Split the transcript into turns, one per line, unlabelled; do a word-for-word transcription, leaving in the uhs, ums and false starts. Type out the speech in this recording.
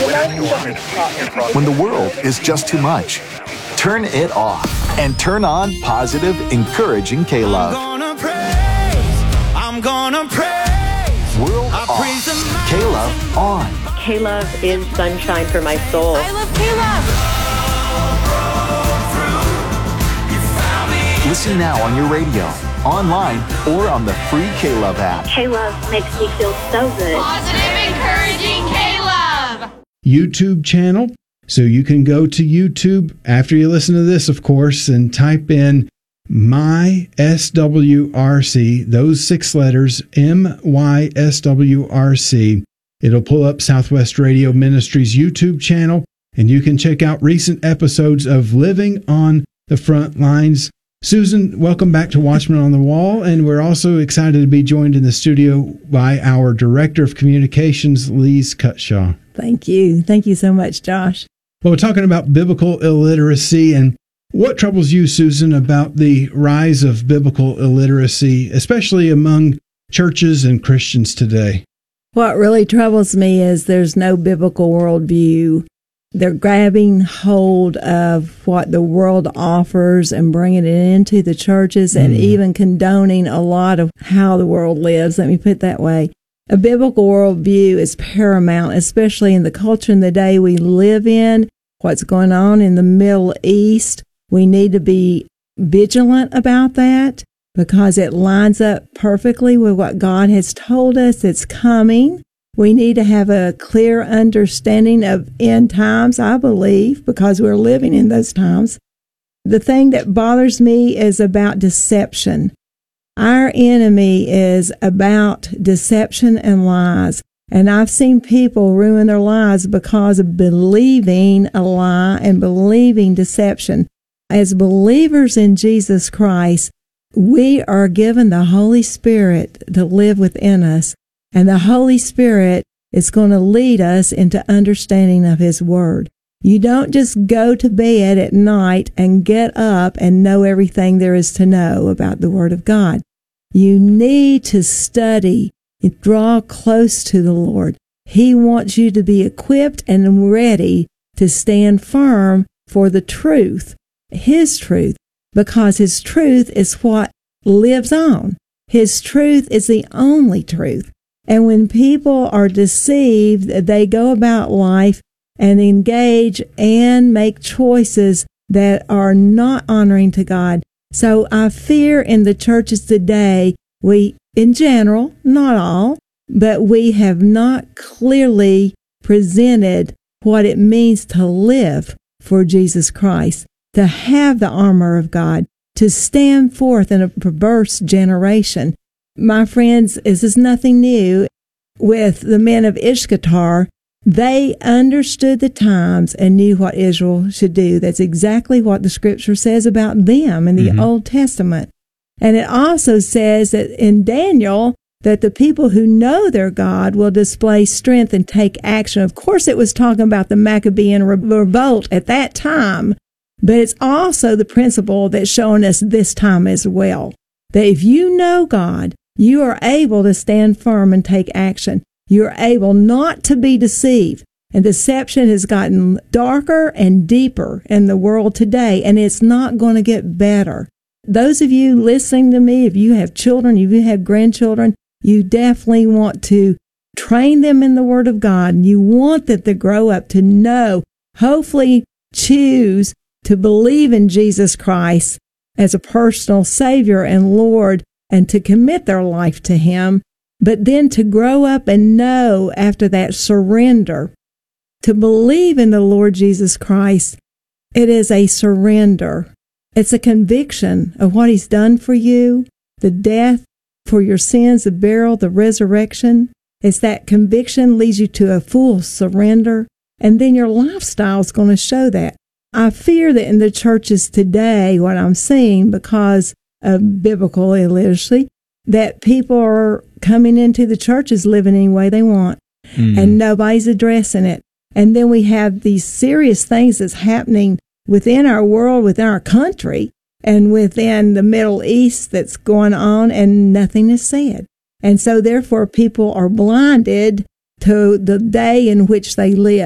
When the world is just too much, turn it off and turn on positive, encouraging K-Love.
I'm gonna praise, I'm gonna praise.
World
I
off,
praise the mighty
K-Love on.
K-Love is sunshine for my soul.
I love K-Love.
Listen now on your radio, online, or on the free K-Love app.
K-Love makes me feel so good.
Positive, encouraging K-Love.
YouTube channel. So you can go to YouTube after you listen to this, of course, and type in My S W R C, those six letters, M Y S W R C. It'll pull up Southwest Radio Ministries YouTube channel, and you can check out recent episodes of Living on the Front Lines. Susan, welcome back to Watchman on the Wall, and we're also excited to be joined in the studio by our Director of Communications, Lise Cutshaw.
Thank you. Thank you so much, Josh.
Well, we're talking about biblical illiteracy, and what troubles you, Susan, about the rise of biblical illiteracy, especially among churches and Christians today?
What really troubles me is there's no biblical worldview. They're grabbing hold of what the world offers and bringing it into the churches and
Mm.
even condoning a lot of how the world lives. Let me put it that way. A biblical worldview is paramount, especially in the culture and the day we live in, what's going on in the Middle East. We need to be vigilant about that because it lines up perfectly with what God has told us that's coming. We need to have a clear understanding of end times, I believe, because we're living in those times. The thing that bothers me is about deception. Our enemy is about deception and lies. And I've seen people ruin their lives because of believing a lie and believing deception. As believers in Jesus Christ, we are given the Holy Spirit to live within us. And the Holy Spirit is going to lead us into understanding of His Word. You don't just go to bed at night and get up and know everything there is to know about the Word of God. You need to study and draw close to the Lord. He wants you to be equipped and ready to stand firm for the truth, His truth, because His truth is what lives on. His truth is the only truth. And when people are deceived, they go about life and engage and make choices that are not honoring to God. So I fear in the churches today, we, in general, not all, but we have not clearly presented what it means to live for Jesus Christ, to have the armor of God, to stand forth in a perverse generation. My friends, this is nothing new. With the men of Ishkatar, they understood the times and knew what Israel should do. That's exactly what the Scripture says about them in the mm-hmm. Old Testament. And it also says that in Daniel, that the people who know their God will display strength and take action. Of course, it was talking about the Maccabean revolt at that time, but it's also the principle that's showing us this time as well. That if you know God, you are able to stand firm and take action. You're able not to be deceived. And deception has gotten darker and deeper in the world today, and it's not going to get better. Those of you listening to me, if you have children, if you have grandchildren, you definitely want to train them in the Word of God. And you want them to grow up to know, hopefully choose to believe in Jesus Christ as a personal Savior and Lord, and to commit their life to Him, but then to grow up and know after that surrender, to believe in the Lord Jesus Christ. It is a surrender. It's a conviction of what He's done for you, the death for your sins, the burial, the resurrection. It's that conviction leads you to a full surrender, and then your lifestyle is going to show that. I fear that in the churches today, what I'm seeing, because of biblical illiteracy, that people are coming into the churches living any way they want, mm. and nobody's addressing it. And then we have these serious things that's happening within our world, within our country, and within the Middle East that's going on, and nothing is said. And so therefore people are blinded to the day in which they live.